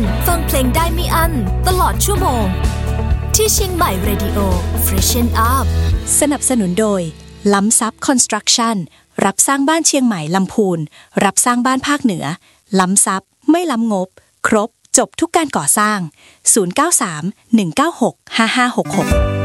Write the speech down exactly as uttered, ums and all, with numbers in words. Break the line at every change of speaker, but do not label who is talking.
ฟังเพลงได้ไม่อั้นตลอดชั่วโมงที่เชียงใหม่ Radio Freshen Up
สนับสนุนโดยล้ำซับคอนสตรักชั่นรับสร้างบ้านเชียงใหม่ลำพูนรับสร้างบ้านภาคเหนือล้ำซับไม่ล้ำงบครบจบทุกการก่อสร้างศูนย์ เก้า สาม หนึ่ง เก้า หก ห้า ห้า หก หก